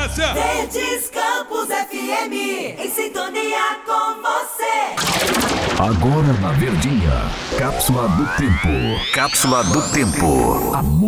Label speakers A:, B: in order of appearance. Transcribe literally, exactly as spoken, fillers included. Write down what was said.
A: audiência.
B: Verdes Campos F M, em sintonia com você.
C: Agora na Verdinha, Cápsula do Tempo. Cápsula do Tempo. A